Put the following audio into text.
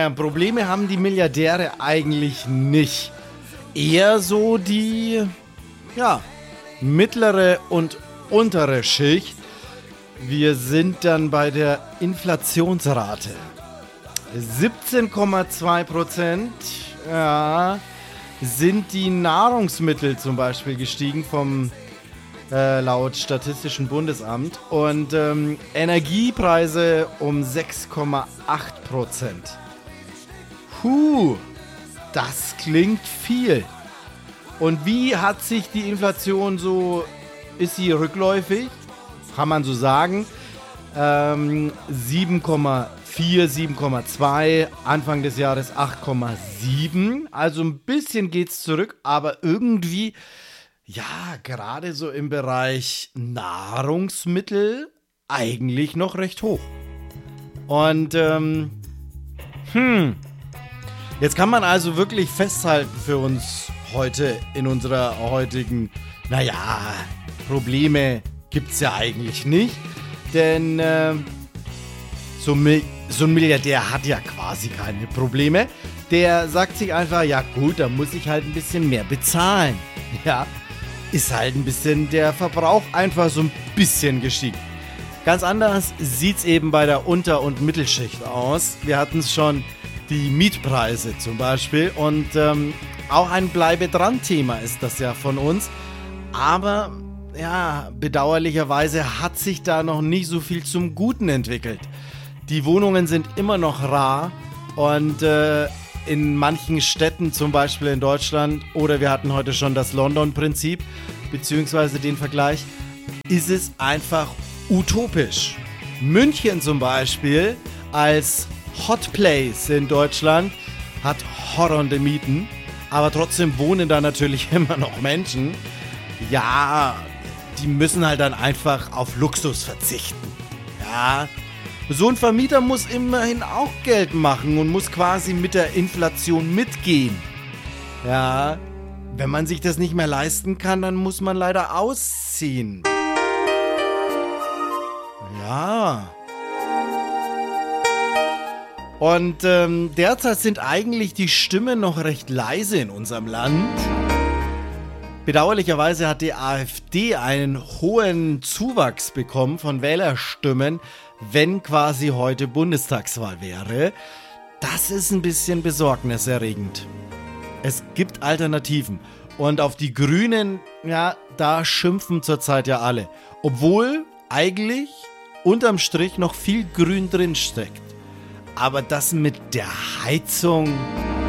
naja, Probleme haben die Milliardäre eigentlich nicht. Eher so die, ja, mittlere und untere Schicht. Wir sind dann bei der Inflationsrate. 17,2%, ja, sind die Nahrungsmittel zum Beispiel gestiegen laut Statistischem Bundesamt und Energiepreise um 6,8%. Das klingt viel. Und wie hat sich die Inflation ist sie rückläufig? Kann man so sagen. 7,4, 7,2, Anfang des Jahres 8,7. Also ein bisschen geht's zurück, aber irgendwie, ja, gerade so im Bereich Nahrungsmittel eigentlich noch recht hoch. Und, jetzt kann man also wirklich festhalten für uns heute in unserer heutigen, Probleme gibt's ja eigentlich nicht. Denn so ein Milliardär hat ja quasi keine Probleme. Der sagt sich einfach, ja gut, da muss ich halt ein bisschen mehr bezahlen. Ja, ist halt ein bisschen der Verbrauch einfach so ein bisschen gestiegen. Ganz anders sieht's eben bei der Unter- und Mittelschicht aus. Wir hatten es schon, die Mietpreise zum Beispiel. Und auch ein Bleibe-dran-Thema ist das ja von uns. Aber ja, bedauerlicherweise hat sich da noch nicht so viel zum Guten entwickelt. Die Wohnungen sind immer noch rar und in manchen Städten, zum Beispiel in Deutschland, oder wir hatten heute schon das London-Prinzip, beziehungsweise den Vergleich, ist es einfach utopisch. München zum Beispiel als Hot Place in Deutschland hat horrende Mieten, aber trotzdem wohnen da natürlich immer noch Menschen. Ja, die müssen halt dann einfach auf Luxus verzichten. Ja, so ein Vermieter muss immerhin auch Geld machen und muss quasi mit der Inflation mitgehen. Ja, wenn man sich das nicht mehr leisten kann, dann muss man leider ausziehen. Ja. Und derzeit sind eigentlich die Stimmen noch recht leise in unserem Land. Bedauerlicherweise hat die AfD einen hohen Zuwachs bekommen von Wählerstimmen, wenn quasi heute Bundestagswahl wäre. Das ist ein bisschen besorgniserregend. Es gibt Alternativen. Und auf die Grünen, ja, da schimpfen zurzeit ja alle. Obwohl eigentlich unterm Strich noch viel Grün drin steckt. Aber das mit der Heizung...